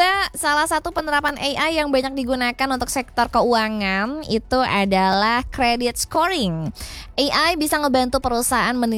kedua, salah satu penerapan AI yang banyak digunakan untuk sektor keuangan itu adalah credit scoring. AI bisa ngebantu perusahaan